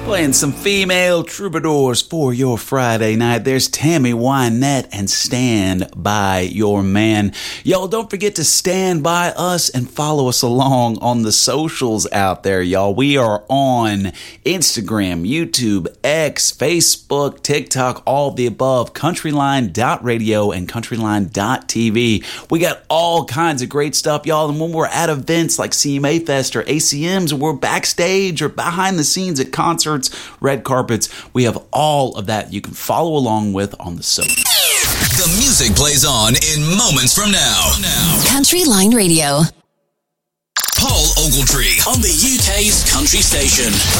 Playing some female troubadours for your Friday night. There's Tammy Wynette and Stand By Your Man. Y'all, don't forget to stand by us and follow us along on the socials out there, y'all. We are on Instagram, YouTube, X, Facebook, TikTok, all the above, countryline.radio and countryline.tv. We got all kinds of great stuff, y'all. And when we're at events like CMA Fest or ACMs, or we're backstage or behind the scenes at concerts, red carpets, we have all of that you can follow along with on the social. The music plays on in moments from now. Country Line Radio. Paul Ogletree on the UK's country station.